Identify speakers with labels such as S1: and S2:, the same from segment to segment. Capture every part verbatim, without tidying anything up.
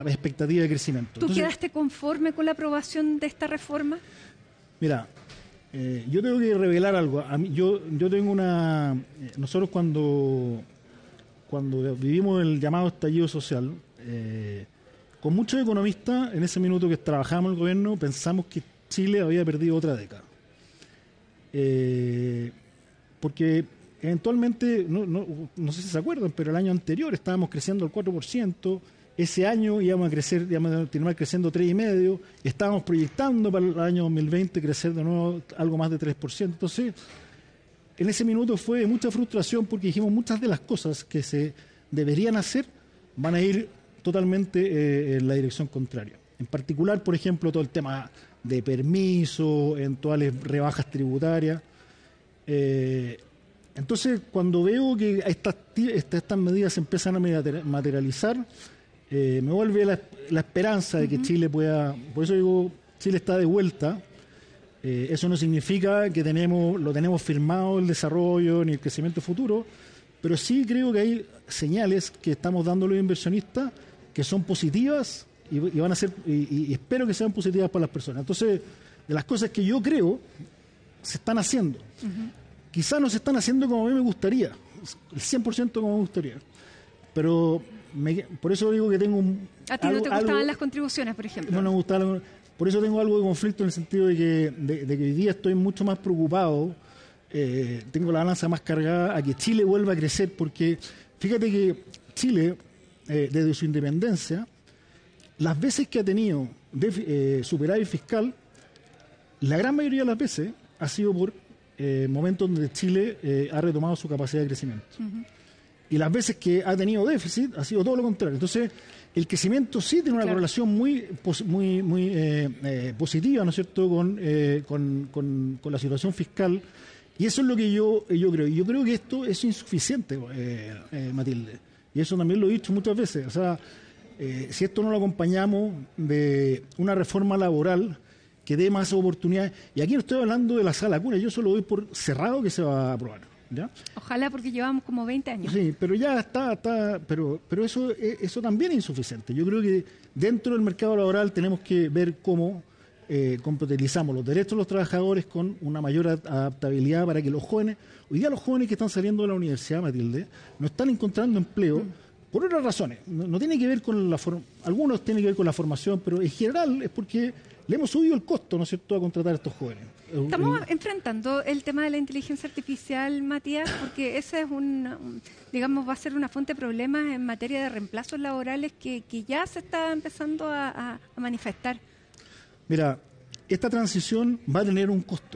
S1: expectativa de crecimiento.
S2: ¿Tú
S1: Entonces,
S2: quedaste conforme con la aprobación de esta reforma?
S1: Mira, eh, yo tengo que revelar algo. A mí, yo, yo tengo una... Eh, nosotros cuando, cuando vivimos el llamado estallido social, eh, con muchos economistas, en ese minuto que trabajábamos en el gobierno, pensamos que Chile había perdido otra década. Eh, porque eventualmente, no, no, no sé si se acuerdan, pero el año anterior estábamos creciendo al cuatro por ciento, ese año íbamos a crecer, íbamos a terminar creciendo tres coma cinco por ciento, estábamos proyectando para el año dos mil veinte crecer de nuevo algo más de tres por ciento. Entonces, en ese minuto fue mucha frustración porque dijimos muchas de las cosas que se deberían hacer van a ir totalmente eh, en la dirección contraria. En particular, por ejemplo, todo el tema de permiso, eventuales rebajas tributarias. Eh, entonces, cuando veo que estas, estas, estas medidas se empiezan a materializar, eh, me vuelve la, la esperanza de que uh-huh. Chile pueda... Por eso digo, Chile está de vuelta. Eh, eso no significa que tenemos lo tenemos firmado el desarrollo ni el crecimiento futuro, pero sí creo que hay señales que estamos dando a los inversionistas que son positivas y, y van a ser y, y espero que sean positivas para las personas. Entonces, de las cosas que yo creo se están haciendo. Uh-huh. Quizás no se están haciendo como a mí me gustaría, el cien por ciento como me gustaría, pero me, por eso digo que tengo un...
S2: ¿A ti algo, no te gustaban algo, las contribuciones, por ejemplo?
S1: No, no me gustaban. Por eso tengo algo de conflicto en el sentido de que, de, de que hoy día estoy mucho más preocupado, eh, tengo la balanza más cargada a que Chile vuelva a crecer, porque fíjate que Chile, eh, desde su independencia, las veces que ha tenido de, eh, superávit fiscal, la gran mayoría de las veces ha sido por eh, momentos donde Chile eh, ha retomado su capacidad de crecimiento. Uh-huh. Y las veces que ha tenido déficit ha sido todo lo contrario. Entonces, el crecimiento sí tiene una claro. correlación muy muy muy eh, eh, positiva, ¿no es cierto?, con, eh, con, con, con la situación fiscal. Y eso es lo que yo, yo creo. Y yo creo que esto es insuficiente, eh, eh, Matilde. Y eso también lo he dicho muchas veces. O sea, eh, si esto no lo acompañamos de una reforma laboral que dé más oportunidades. Y aquí no estoy hablando de la sala cuna, yo solo doy por cerrado que se va a aprobar. ¿Ya?
S2: Ojalá, porque llevamos como veinte años.
S1: Sí, pero ya está, está pero pero eso eso también es insuficiente. Yo creo que dentro del mercado laboral tenemos que ver cómo eh, compatibilizamos los derechos de los trabajadores con una mayor adaptabilidad para que los jóvenes, hoy día los jóvenes que están saliendo de la universidad, Matilde, no están encontrando empleo mm. por otras razones. No, no tiene que ver con la formación, algunos tienen que ver con la formación, pero en general es porque le hemos subido el costo, ¿no es cierto?, a contratar a estos jóvenes.
S2: Estamos enfrentando el tema de la inteligencia artificial, Matías, porque ese es un, un, digamos, va a ser una fuente de problemas en materia de reemplazos laborales que, que ya se está empezando a, a, a manifestar.
S1: Mira, esta transición va a tener un costo.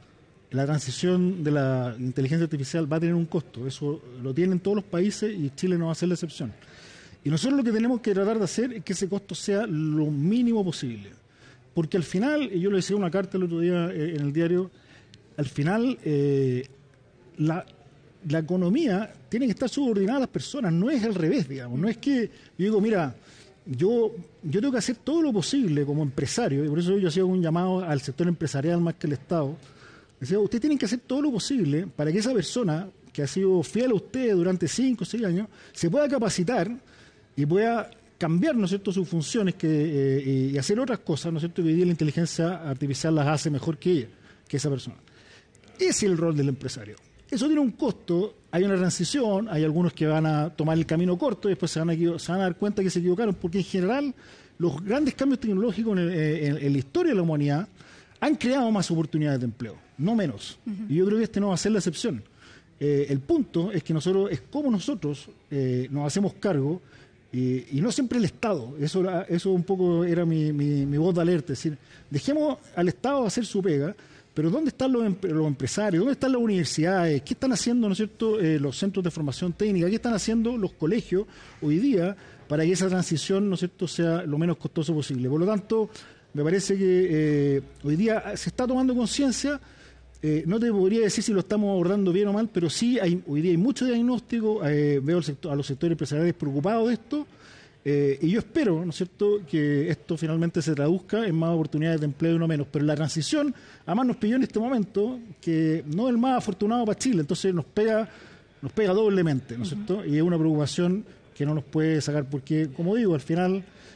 S1: La transición de la inteligencia artificial va a tener un costo. Eso lo tienen todos los países y Chile no va a ser la excepción. Y nosotros lo que tenemos que tratar de hacer es que ese costo sea lo mínimo posible. Porque al final, y yo le decía una carta el otro día eh, en el diario, al final eh, la, la economía tiene que estar subordinada a las personas, no es al revés, digamos. No es que yo digo, mira, yo yo tengo que hacer todo lo posible como empresario, y por eso yo hacía un llamado al sector empresarial más que al Estado. Decía, ustedes tienen que hacer todo lo posible para que esa persona que ha sido fiel a ustedes durante cinco o seis años se pueda capacitar y pueda cambiar, ¿no es cierto?, sus funciones que, eh, y hacer otras cosas, ¿no es cierto?, que hoy día la inteligencia artificial las hace mejor que ella, que esa persona. Ese es el rol del empresario. Eso tiene un costo, hay una transición, hay algunos que van a tomar el camino corto y después se van a, se van a dar cuenta que se equivocaron, porque en general los grandes cambios tecnológicos en, en, en la historia de la humanidad han creado más oportunidades de empleo, no menos. Uh-huh. Y yo creo que este no va a ser la excepción. Eh, el punto es que nosotros, es como nosotros eh, nos hacemos cargo. Y, y no siempre el Estado, eso eso un poco era mi, mi, mi voz de alerta, es decir, dejemos al Estado hacer su pega, pero ¿dónde están los, los empresarios? ¿Dónde están las universidades? ¿Qué están haciendo, no es cierto, eh, los centros de formación técnica? ¿Qué están haciendo los colegios hoy día para que esa transición, no es cierto, sea lo menos costoso posible? Por lo tanto, me parece que eh, hoy día se está tomando conciencia. Eh, no te podría decir si lo estamos abordando bien o mal, pero sí hay, hoy día hay mucho diagnóstico, eh, veo el sector, a los sectores empresariales preocupados de esto, eh, y yo espero, ¿no es cierto?, que esto finalmente se traduzca en más oportunidades de empleo y no menos. Pero la transición, además nos pilló en este momento, que no es el más afortunado para Chile, entonces nos pega, nos pega doblemente, ¿no es cierto?, y es una preocupación que no nos puede sacar, porque, como digo, al final